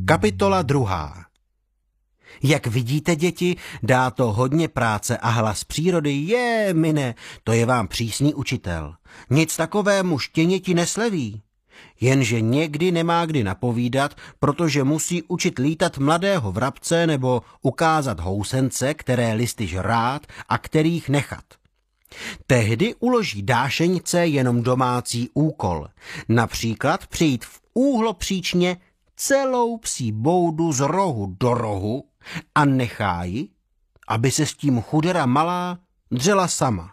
Kapitola 2. Jak vidíte, děti, dá to hodně práce a hlas přírody mine, to je vám přísný učitel. Nic takovému štěněti nesleví. Jenže někdy nemá kdy napovídat, protože musí učit lítat mladého vrabce nebo ukázat housence, které listy žrát a kterých nechat. Tehdy uloží dášeňce jenom domácí úkol, například přijít v úhlopříčně celou psí boudu z rohu do rohu a nechá ji, aby se s tím chudera malá dřela sama.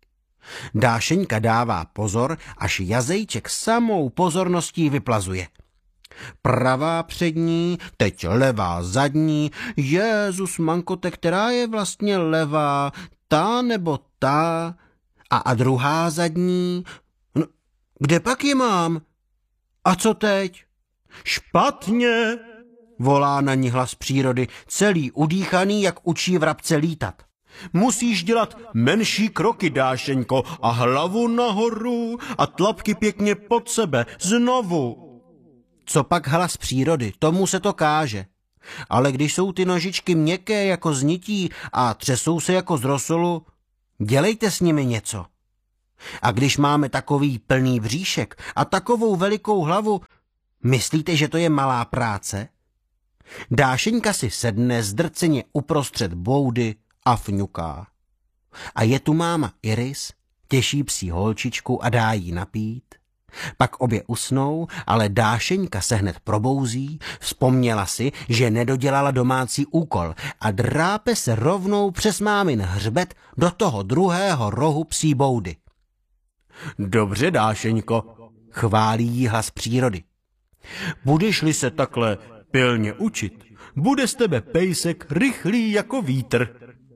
Dášeňka dává pozor, až jazejček samou pozorností vyplazuje. Pravá přední, teď levá zadní, Jézus mankote, která je vlastně levá, ta nebo ta, a druhá zadní, no, kde pak ji mám? A co teď? Špatně, volá na ní hlas přírody, celý udýchaný, jak učí vrabce lítat. Musíš dělat menší kroky, Dášeňko, a hlavu nahoru a tlapky pěkně pod sebe, znovu. Co pak hlas přírody, tomu se to káže. Ale když jsou ty nožičky měkké jako z nití a třesou se jako z rosolu, dělejte s nimi něco. A když máme takový plný bříšek a takovou velikou hlavu, myslíte, že to je malá práce? Dášeňka si sedne zdrceně uprostřed boudy a fňuká. A je tu máma Iris, těší psí holčičku a dá jí napít. Pak obě usnou, ale Dášeňka se hned probouzí, vzpomněla si, že nedodělala domácí úkol a drápe se rovnou přes mámin hřbet do toho druhého rohu psí boudy. Dobře, Dášeňko, chválí jí hlas přírody. Budeš-li se takhle pilně učit, bude z tebe pejsek rychlý jako vítr.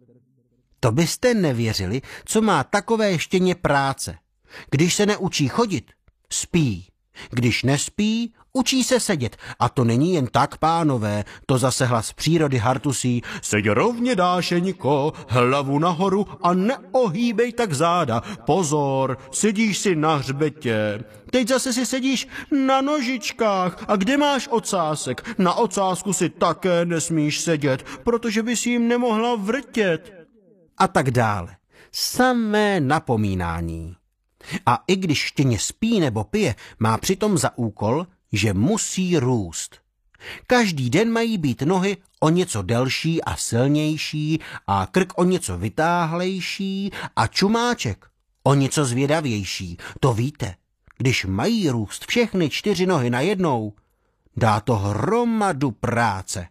To byste nevěřili, co má takové štěně práce. Když se neučí chodit, spí. Když nespí, učí se sedět. A to není jen tak, pánové, to zase hlas přírody hartusí. Seď rovně, Dášeňko, hlavu nahoru a neohýbej tak záda. Pozor, sedíš si na hřbetě. Teď zase si sedíš na nožičkách. A kde máš ocásek? Na ocásku si také nesmíš sedět, protože bys jim nemohla vrtět. A tak dále. Samé napomínání. A i když štěně spí nebo pije, má přitom za úkol, že musí růst. Každý den mají být nohy o něco delší a silnější a krk o něco vytáhlejší a čumáček o něco zvědavější. To víte, když mají růst všechny 4 nohy najednou, dá to hromadu práce.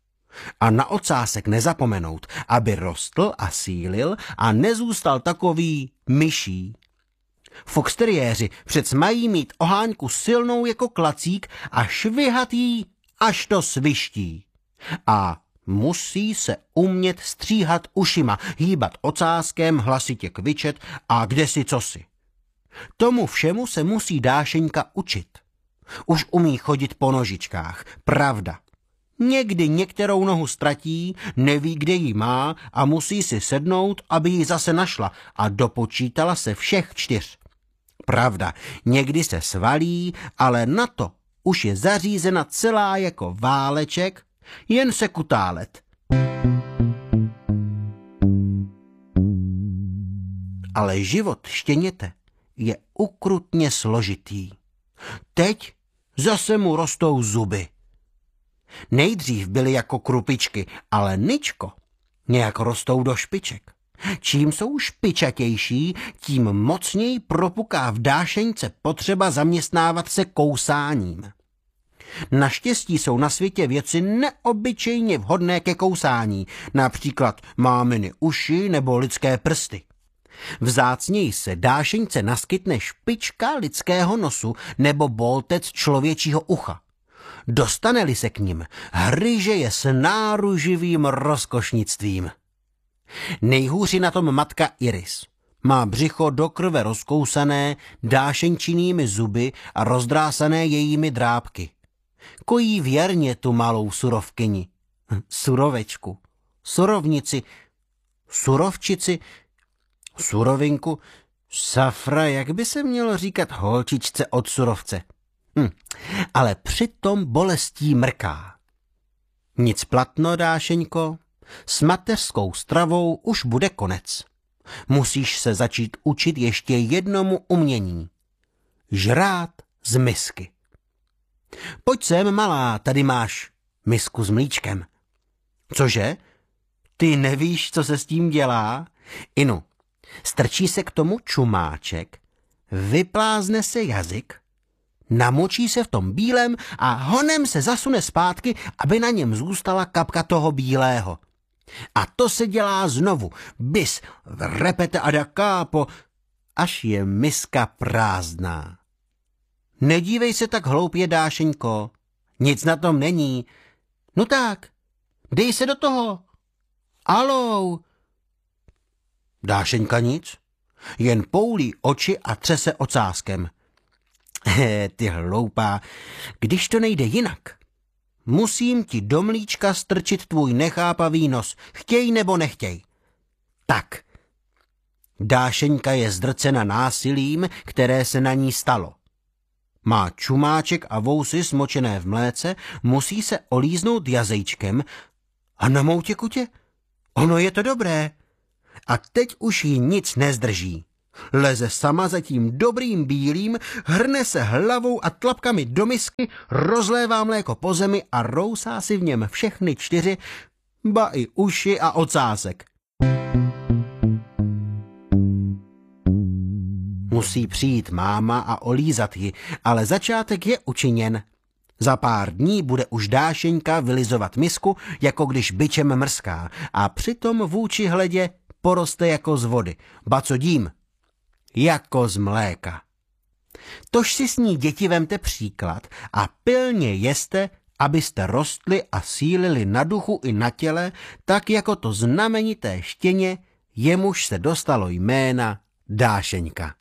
A na ocásek nezapomenout, aby rostl a sílil a nezůstal takový myší. Foxteriéři přec mají mít oháňku silnou jako klacík a švihat jí, až to sviští. A musí se umět stříhat ušima, hýbat ocáskem, hlasitě kvičet a kdesi cosi. Tomu všemu se musí Dášeňka učit. Už umí chodit po nožičkách, pravda. Někdy některou nohu ztratí, neví, kde ji má a musí si sednout, aby ji zase našla a dopočítala se všech 4. Pravda, někdy se svalí, ale na to už je zařízena celá jako váleček, jen se kutálet. Ale život štěněte je ukrutně složitý. Teď zase mu rostou zuby. Nejdřív byly jako krupičky, ale nyčko nějak rostou do špiček. Čím jsou špičatější, tím mocněji propuká v Dášeňce potřeba zaměstnávat se kousáním. Naštěstí jsou na světě věci neobyčejně vhodné ke kousání, například máminy uši nebo lidské prsty. Vzácněji se Dášeňce naskytne špička lidského nosu nebo boltec člověčího ucha. Dostane-li se k nim, hryže je s náruživým rozkošnictvím. Nejhůři na tom matka Iris. Má břicho do krve rozkousané dášeňčinými zuby a rozdrásané jejími drápky. Kojí věrně tu malou surovkyni. Surovečku. Surovnici. Surovčici. Surovinku. Safra, jak by se mělo říkat holčičce od surovce. Ale přitom bolestí mrká. Nic platno, Dášeňko, s mateřskou stravou už bude konec. Musíš se začít učit ještě jednomu umění. Žrát z misky. Pojď sem, malá, tady máš misku s mlíčkem. Cože? Ty nevíš, co se s tím dělá? Inu, strčí se k tomu čumáček, vyplázne se jazyk, namočí se v tom bílém a honem se zasune zpátky, aby na něm zůstala kapka toho bílého. A to se dělá znovu, bis, repete a da capo, až je miska prázdná. Nedívej se tak hloupě, Dášeňko, nic na tom není. No tak, dej se do toho. Alou. Dášeňka nic, jen poulí oči a třese ocáskem. Ty hloupá, když to nejde jinak, musím ti do mlíčka strčit tvůj nechápavý nos, chtěj nebo nechtěj. Tak, Dášeňka je zdrcena násilím, které se na ní stalo. Má čumáček a vousy smočené v mléce, musí se olíznout jazejčkem a na moutě kutě. Ono je to dobré. A teď už jí nic nezdrží. Leze sama za tím dobrým bílým, hrne se hlavou a tlapkami do misky, rozlévá mléko po zemi a rousá si v něm všechny 4, ba i uši a ocásek. Musí přijít máma a olízat ji, ale začátek je učiněn. Za pár dní bude už Dášeňka vylizovat misku, jako když bičem mrská, a přitom vůči hledě poroste jako z vody. Ba co dím? Jako z mléka. Tož si s ní, děti, vemte příklad a pilně jeste, abyste rostli a sílili na duchu i na těle, tak jako to znamenité štěně, jemuž se dostalo jména Dášeňka.